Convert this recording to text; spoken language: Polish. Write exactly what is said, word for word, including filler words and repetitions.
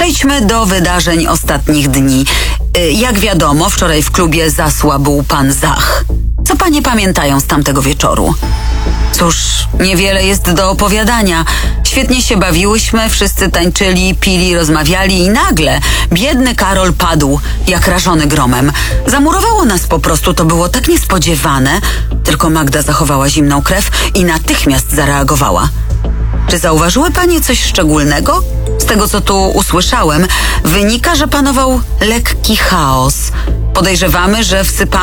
Przejdźmy do wydarzeń ostatnich dni. Jak wiadomo, wczoraj w klubie zasłabł pan Zach. Co panie pamiętają z tamtego wieczoru? Cóż, niewiele jest do opowiadania. Świetnie się bawiłyśmy, wszyscy tańczyli, pili, rozmawiali i nagle biedny Karol padł, jak rażony gromem. Zamurowało nas po prostu, to było tak niespodziewane. Tylko Magda zachowała zimną krew i natychmiast zareagowała. Czy zauważyły panie coś szczególnego? Z tego, co tu usłyszałem, wynika, że panował lekki chaos. Podejrzewamy, że wsypano